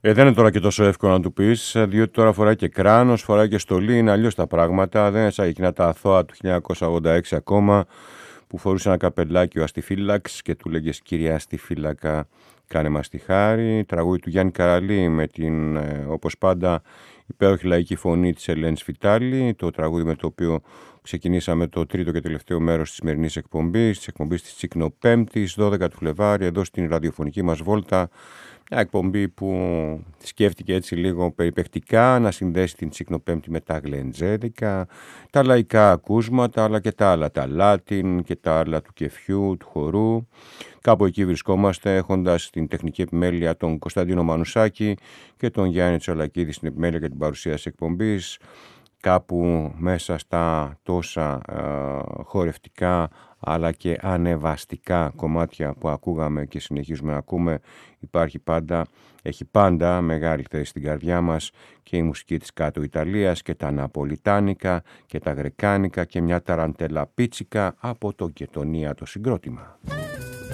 Δεν είναι τώρα και τόσο εύκολο να του πεις, διότι τώρα φοράει και κράνος, φοράει και στολή, είναι αλλιώς τα πράγματα. Δεν είναι σαν εκείνα τα αθώα του 1986 ακόμα, που φορούσε ένα καπελάκι ο αστιφύλαξ και του λέγες κυρία αστιφύλακα, κάνε μας τη χάρη. Τραγούδι του Γιάννη Καραλή με την, όπως πάντα, υπέροχη λαϊκή φωνή της Ελένης Φιτάλη, το τραγούδι με το οποίο ξεκινήσαμε το τρίτο και τελευταίο μέρος της σημερινής εκπομπής, της εκπομπής της Τσικνοπέμπτης, 12 του Φλεβάρι, εδώ στην ραδιοφωνική μας βόλτα. Μια εκπομπή που σκέφτηκε έτσι λίγο περιπεκτικά να συνδέσει την Τσικνοπέμπτη με τα γλεντζέδικα, τα λαϊκά ακούσματα, αλλά και τα άλλα, τα Λάτιν και τα άλλα του κεφιού, του χορού. Κάπου εκεί βρισκόμαστε, έχοντας την τεχνική επιμέλεια τον Κωνσταντίνο Μανουσάκη και τον Γιάννη Τσολακίδη στην επιμέλεια και την παρουσίαση εκπομπής. Κάπου μέσα στα τόσα χορευτικά αλλά και ανεβαστικά κομμάτια που ακούγαμε και συνεχίζουμε να ακούμε, έχει πάντα μεγάλη θέση στην καρδιά μας και η μουσική της κάτω Ιταλίας και τα ναπολιτάνικα και τα γρεκάνικα και μια ταραντέλα πίτσικα από το Γετονία το συγκρότημα.